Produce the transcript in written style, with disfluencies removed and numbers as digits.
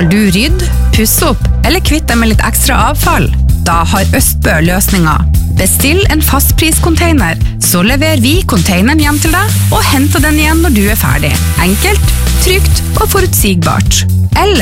Skal du rydde, pusse opp eller kvitte deg med litt ekstra avfall? Da har Østbø løsninger. Bestill en fastpriscontainer, så leverer vi containeren hjem til deg og henter den igjen når du er ferdig. Enkelt, trygt og forutsigbart. Eller